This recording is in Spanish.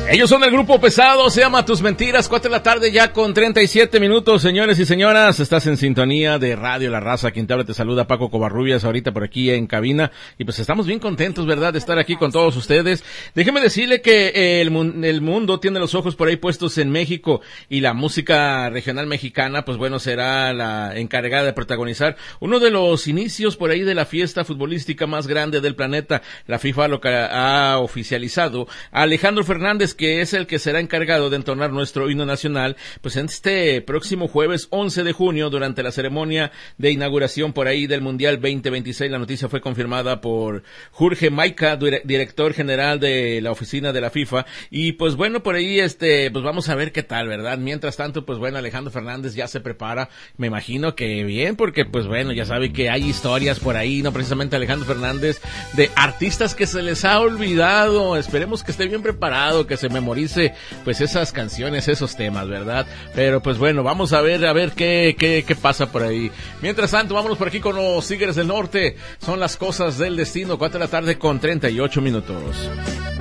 Ellos son el grupo pesado, se llama Tus Mentiras, 4 de la tarde ya con 37 minutos, señores y señoras, estás en sintonía de Radio La Raza, quien te habla, te saluda Paco Covarrubias ahorita por aquí en cabina, y pues estamos bien contentos, ¿verdad?, de estar aquí con todos ustedes. Déjeme decirle que el mundo tiene los ojos por ahí puestos en México, y la música regional mexicana, pues bueno, será la encargada de protagonizar uno de los inicios por ahí de la fiesta futbolística más grande del planeta. La FIFA lo que ha oficializado a Alejandro Fernández, que es el que será encargado de entonar nuestro himno nacional, pues en este próximo jueves 11 de junio, durante la ceremonia de inauguración por ahí del Mundial 2026. La noticia fue confirmada por Jorge Maica, director general de la oficina de la FIFA, y pues bueno, por ahí pues vamos a ver qué tal, ¿verdad? Mientras tanto, pues bueno, Alejandro Fernández ya se prepara, me imagino que bien, porque pues bueno, ya sabe que hay historias por ahí, no precisamente Alejandro Fernández, de artistas que se les ha olvidado. Esperemos que esté bien preparado, que se memorice pues esas canciones, esos temas, ¿verdad? Pero pues bueno, vamos a ver qué pasa por ahí. Mientras tanto, vámonos por aquí con los Tigres del Norte. Son las cosas del destino, 4 de la tarde con 38 minutos.